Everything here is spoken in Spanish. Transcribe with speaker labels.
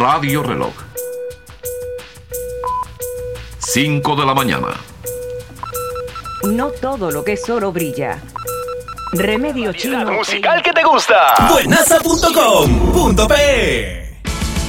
Speaker 1: Radio Reloj. 5 de la mañana.
Speaker 2: No todo lo que es oro brilla. Remedio chino.
Speaker 3: Musical que te gusta.
Speaker 4: Buenaza.com.pe